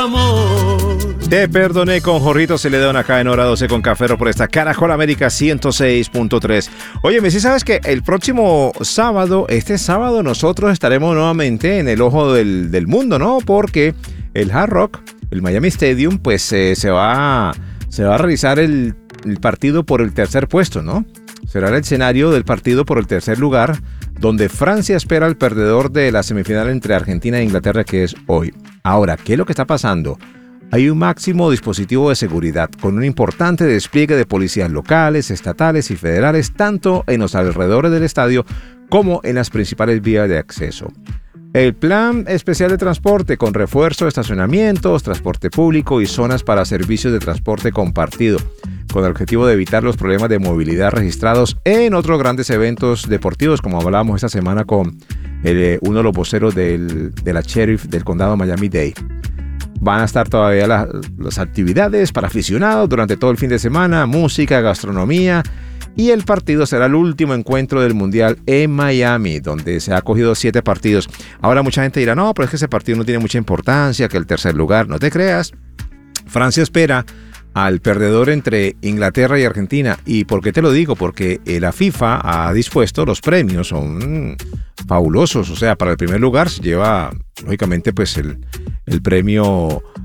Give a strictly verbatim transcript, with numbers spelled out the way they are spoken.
Te perdoné con Jorrito Celedón acá en Hora doce con Cafero por esta Caracol América ciento seis punto tres. Óyeme, ¿sí sabes que el próximo sábado, este sábado, nosotros estaremos nuevamente en el ojo del, del mundo, ¿no? Porque el Hard Rock, el Miami Stadium, pues eh, se va, se va a realizar el, el partido por el tercer puesto, ¿no? Será el escenario del partido por el tercer lugar, donde Francia espera al perdedor de la semifinal entre Argentina e Inglaterra, que es hoy. Ahora, ¿qué es lo que está pasando? Hay un máximo dispositivo de seguridad, con un importante despliegue de policías locales, estatales y federales, tanto en los alrededores del estadio como en las principales vías de acceso. El plan especial de transporte, con refuerzo de estacionamientos, transporte público y zonas para servicios de transporte compartido, con el objetivo de evitar los problemas de movilidad registrados en otros grandes eventos deportivos, como hablábamos esta semana con el, uno de los voceros del, de la sheriff del condado Miami-Dade. Van a estar todavía las, las actividades para aficionados durante todo el fin de semana, música, gastronomía, y el partido será el último encuentro del Mundial en Miami, donde se ha acogido siete partidos. Ahora mucha gente dirá, no, pero es que ese partido no tiene mucha importancia, que el tercer lugar, no te creas. Francia espera al perdedor entre Inglaterra y Argentina. ¿Y por qué te lo digo? Porque la FIFA ha dispuesto, los premios son fabulosos. O sea, para el primer lugar se lleva, lógicamente, pues el, el premio